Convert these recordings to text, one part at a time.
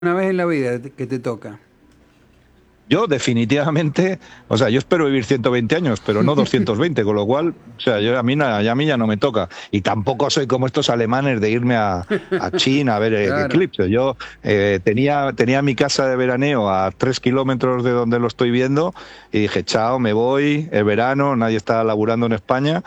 Una vez en la vida que te toca. Yo definitivamente, o sea, yo espero vivir 120 años, pero no 220, con lo cual, o sea, a mí ya no me toca. Y tampoco soy como estos alemanes de irme a China a ver Claro. eclipses. Yo tenía mi casa de veraneo a 3 kilómetros de donde lo estoy viendo y dije, chao, me voy, es verano, nadie está laburando en España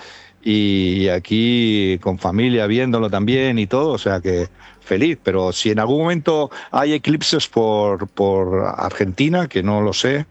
y aquí con familia viéndolo también y todo, o sea que feliz, pero si en algún momento hay eclipses por Argentina, que no lo sé,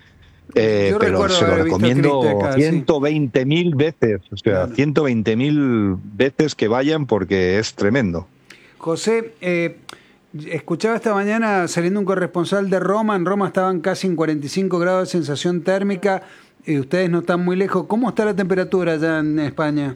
Yo pero recuerdo se lo haber visto eclipse recomiendo acá, sí. 120.000 veces, o sea, Claro. 120.000 veces que vayan porque es tremendo. José, escuchaba esta mañana saliendo un corresponsal de Roma. En Roma estaban casi en 45 grados de sensación térmica. Ustedes no están muy lejos. ¿Cómo está la temperatura allá en España?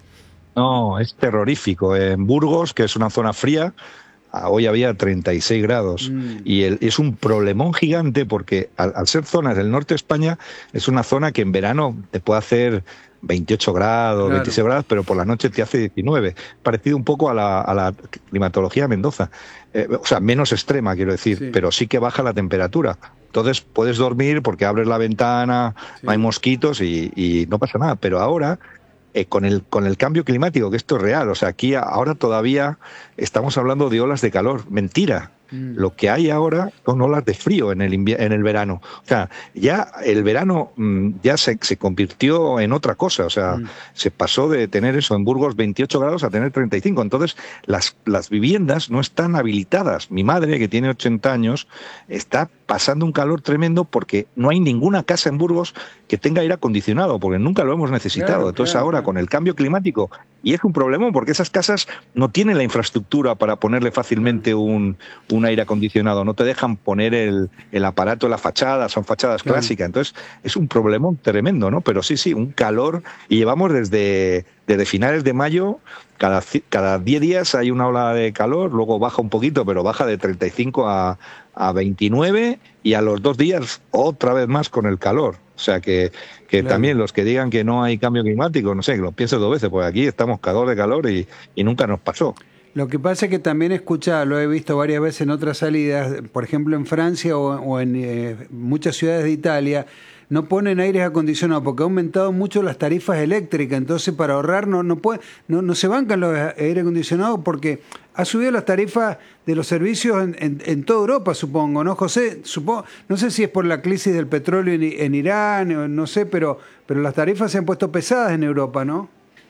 No, es terrorífico. En Burgos, que es una zona fría, hoy había 36 grados Mm, y es un problemón gigante porque al ser zonas del norte de España es una zona que en verano te puede hacer 28 grados, claro. 26 grados, pero por la noche te hace 19. Parecido un poco a la climatología de Mendoza. O sea, menos extrema, quiero decir, Sí, pero sí que baja la temperatura. Entonces puedes dormir porque abres la ventana, no hay sí. mosquitos y no pasa nada. Pero ahora con el cambio climático, que esto es real. O sea, aquí ahora todavía estamos hablando de olas de calor. Mentira. Mm, Lo que hay ahora son olas de frío en el verano. O sea, ya el verano ya se convirtió en otra cosa. O sea, mm. se pasó de tener eso en Burgos 28 grados a tener 35. Entonces, las viviendas no están habilitadas. Mi madre, que tiene 80 años, está pasando un calor tremendo porque no hay ninguna casa en Burgos que tenga aire acondicionado, porque nunca lo hemos necesitado. Claro, Entonces claro, ahora claro. con el cambio climático, y es un problemón, porque esas casas no tienen la infraestructura para ponerle Claro, fácilmente un aire acondicionado, no te dejan poner el aparato en la fachada, son fachadas claro. clásicas, entonces es un problemón tremendo, ¿no? Pero sí, sí, un calor, y llevamos desde finales de mayo, cada 10 días hay una ola de calor, luego baja un poquito, pero baja de 35 a 29 y a los 2 días otra vez más con el calor. O sea que Claro. también los que digan que no hay cambio climático, no sé, que lo piensen 2 veces, porque aquí estamos calor de calor y nunca nos pasó. Lo que pasa es que también escucha, lo he visto varias veces en otras salidas, por ejemplo en Francia o en muchas ciudades de Italia, no ponen aires acondicionados porque ha aumentado mucho las tarifas eléctricas, entonces para ahorrar no se bancan los aire acondicionados porque ha subido las tarifas de los servicios en toda Europa, supongo, ¿no, José? No sé si es por la crisis del petróleo en Irán, no sé, pero las tarifas se han puesto pesadas en Europa, ¿no?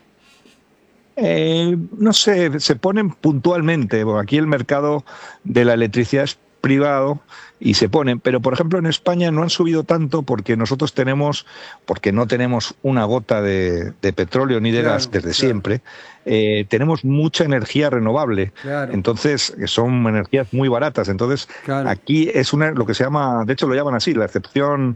No sé, se ponen puntualmente, porque aquí el mercado de la electricidad es privado y se ponen, pero por ejemplo en España no han subido tanto porque porque no tenemos una gota de petróleo ni de gas Claro, desde claro, siempre, tenemos mucha energía renovable, claro, entonces son energías muy baratas, entonces claro. aquí es lo que se llama, de hecho lo llaman así, la excepción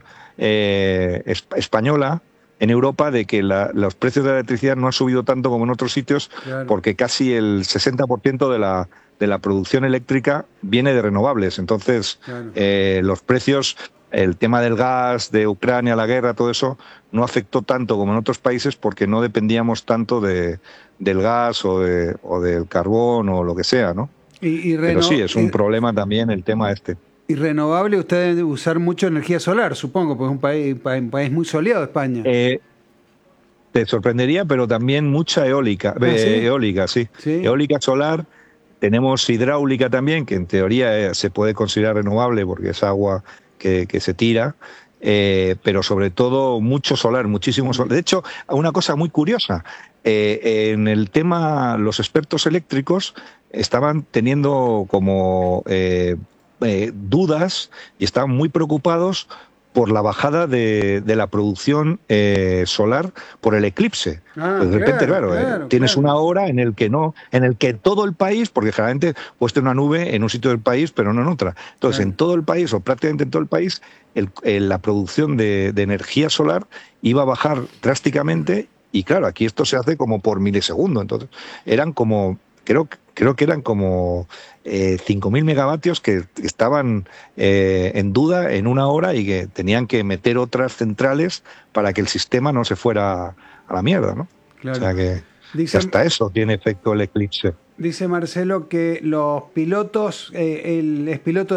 española en Europa de que los precios de la electricidad no han subido tanto como en otros sitios Claro, porque casi el 60% de la producción eléctrica viene de renovables. Entonces, claro. los precios, el tema del gas, de Ucrania, la guerra, todo eso, no afectó tanto como en otros países porque no dependíamos tanto del gas o del carbón o lo que sea, ¿no? Y, y, Pero sí, reno- es un y, problema también el tema este. y renovable, usted debe usar mucho energía solar, supongo, porque es un país muy soleado, España. Eh, Te sorprendería, pero también mucha eólica, Ah, ¿sí? eólica, sí. ¿Sí? Eólica solar, tenemos hidráulica también, que en teoría se puede considerar renovable porque es agua que se tira, pero sobre todo mucho solar, muchísimo solar. Mm, De hecho, una cosa muy curiosa, en el tema, los expertos eléctricos estaban teniendo como dudas y estaban muy preocupados por la bajada de la producción solar por el eclipse. ah, Pues de repente, claro, claro, claro, tienes claro. una hora en el que todo el país, porque generalmente puedes tener una nube en un sitio del país, pero no en otra. Entonces, en Claro. todo el país, o prácticamente en todo el país, la producción de energía solar iba a bajar drásticamente. Y claro, aquí esto se hace como por milisegundo. Entonces, eran como, creo que eran como 5.000 megavatios que estaban en duda en una hora y que tenían que meter otras centrales para que el sistema no se fuera a la mierda, ¿no? O Claro. sea que Dicen, hasta eso tiene efecto el eclipse. Dice Marcelo que los pilotos, él es piloto